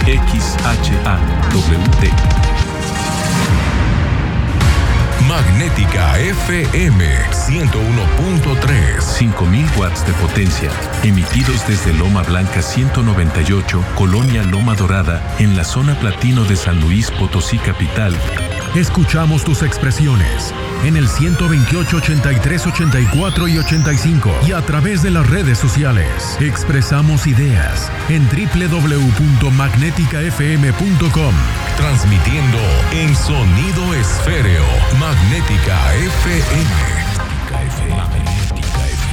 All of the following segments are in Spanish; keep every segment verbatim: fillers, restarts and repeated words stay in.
X H A W T. Magnética F M ciento uno punto tres. cinco mil watts de potencia, emitidos desde Loma Blanca ciento noventa y ocho, Colonia Loma Dorada, en la zona platino de San Luis Potosí capital. Escuchamos tus expresiones en el ciento veintiocho, ochenta y tres, ochenta y cuatro y ochenta y cinco y a través de las redes sociales. Expresamos ideas en doble u doble u doble u punto magnética f m punto com. Transmitiendo en sonido esféreo. Magnética F M. Magnética F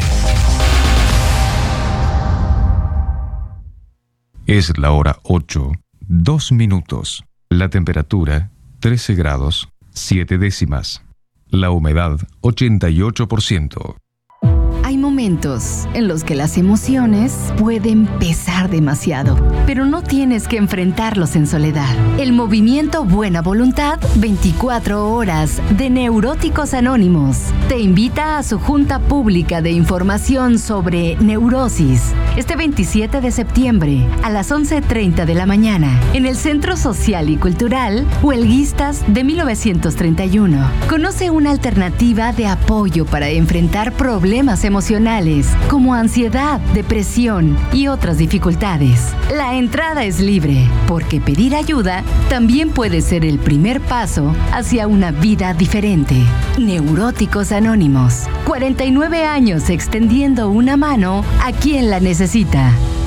M. Es la hora ocho, dos minutos. La temperatura, trece grados, siete décimas. La humedad, ochenta y ocho por ciento. Hay momentos en los que las emociones pueden pesar demasiado, pero no tienes que enfrentarlos en soledad. El movimiento Buena Voluntad, veinticuatro horas de Neuróticos Anónimos, te invita a su junta pública de información sobre neurosis este veintisiete de septiembre a las once treinta de la mañana en el Centro Social y Cultural Huelguistas de mil novecientos treinta y uno. Conoce una alternativa de apoyo para enfrentar problemas emocionales como ansiedad, depresión y otras dificultades. La entrada es libre, porque pedir ayuda también puede ser el primer paso hacia una vida diferente. Neuróticos Anónimos, cuarenta y nueve años extendiendo una mano a quien la necesita.